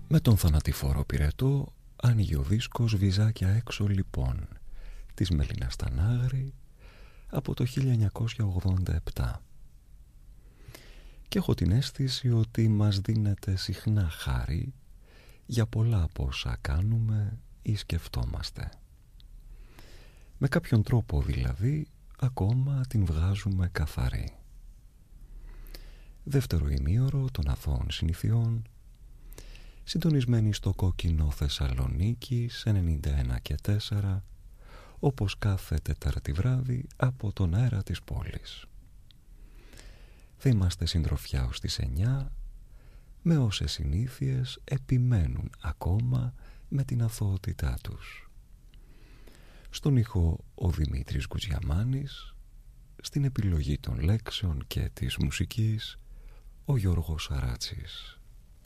Με τον θανατηφόρο πυρετό άνοιγε ο δίσκος «Βυζάκια έξω» λοιπόν της Μελίνας Στανάγρη από το 1987. Και έχω την αίσθηση ότι μας δίνεται συχνά χάρη για πολλά από όσα κάνουμε ή σκεφτόμαστε. Με κάποιον τρόπο δηλαδή ακόμα την βγάζουμε καθαρή. Δεύτερο ημίωρο των αθώων συνηθιών, συντονισμένη στο κόκκινο Θεσσαλονίκη σε 91,4, όπως κάθε Τετάρτη βράδυ από τον αέρα της πόλης. Θα είμαστε συντροφιά ως τις 9, με όσες συνήθειες επιμένουν ακόμα με την αθωότητά τους. Στον ήχο ο Δημήτρης Γκουτζιαμάνης, στην επιλογή των λέξεων και της μουσικής ο Γιώργος Σαράτσης.